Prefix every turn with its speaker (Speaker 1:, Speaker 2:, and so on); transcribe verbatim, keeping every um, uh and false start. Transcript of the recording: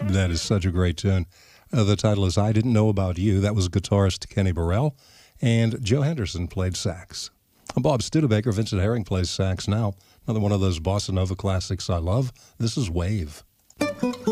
Speaker 1: That is such a great tune. Uh, the title is I Didn't Know About You. That was guitarist Kenny Burrell, and Joe Henderson played sax. I'm Bob Studebaker. Vincent Herring plays sax now. Another one of those bossa nova classics I love. This is Wave.